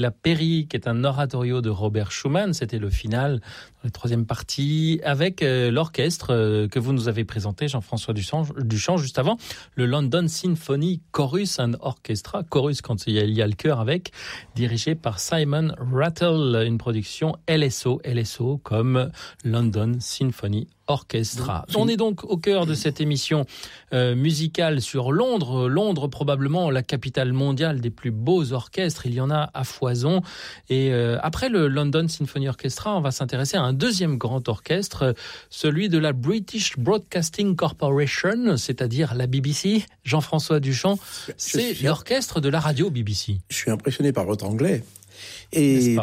La Péri, qui est un oratorio de Robert Schumann, c'était le final, dans la troisième partie, avec l'orchestre que vous nous avez présenté, Jean-François Duchamp, juste avant, le London Symphony Chorus and Orchestra, chorus quand il y a le chœur avec, dirigé par Simon Rattle, une production LSO comme London Symphony Orchestra. On est donc au cœur de cette émission musicale sur Londres. Londres, probablement la capitale mondiale des plus beaux orchestres. Il y en a à foison. Et après le London Symphony Orchestra, on va s'intéresser à un deuxième grand orchestre, celui de la British Broadcasting Corporation, c'est-à-dire la BBC. Jean-François Duchamp, c'est l'orchestre de la radio BBC. Je suis impressionné par votre anglais. Et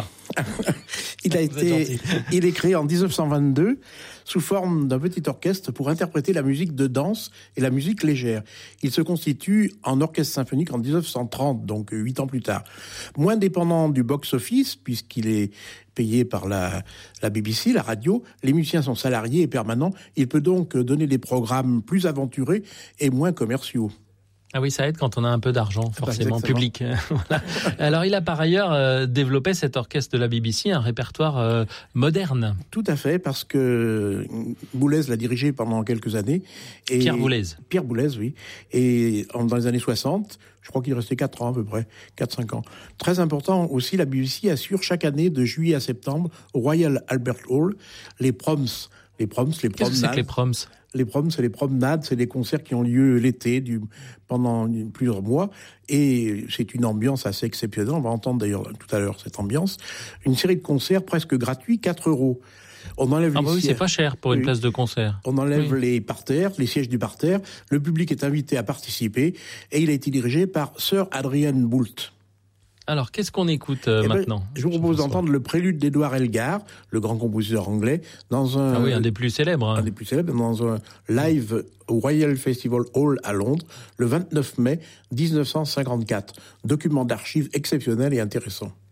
il est créé en 1922 sous forme d'un petit orchestre pour interpréter la musique de danse et la musique légère. Il se constitue en orchestre symphonique en 1930, donc 8 ans plus tard. Moins dépendant du box-office, puisqu'il est payé par la BBC, la radio, les musiciens sont salariés et permanents. Il peut donc donner des programmes plus aventurés et moins commerciaux. Ah oui, ça aide quand on a un peu d'argent, forcément, public. Voilà. Alors, il a par ailleurs développé cet orchestre de la BBC, un répertoire moderne. Tout à fait, parce que Boulez l'a dirigé pendant quelques années. Et Pierre Boulez, oui. Et dans les années 60, je crois qu'il restait 4 ans à peu près, 4-5 ans. Très important aussi, la BBC assure chaque année de juillet à septembre au Royal Albert Hall les proms. Qu'est-ce que c'est que les proms ? Les proms, c'est les promenades, c'est des concerts qui ont lieu l'été pendant plusieurs mois. Et c'est une ambiance assez exceptionnelle. On va entendre d'ailleurs tout à l'heure cette ambiance. Une série de concerts presque gratuits, 4 €. On enlève les sièges. C'est pas cher pour une place de concert. On enlève les parterres, les sièges du parterre. Le public est invité à participer. Et il a été dirigé par Sir Adrian Boult. Alors, qu'est-ce qu'on écoute maintenant ? Je vous propose d'entendre le prélude d'Edward Elgar, le grand compositeur anglais, dans un des plus célèbres. Un des plus célèbres, dans un live au Royal Festival Hall à Londres, le 29 mai 1954. Document d'archives exceptionnel et intéressant.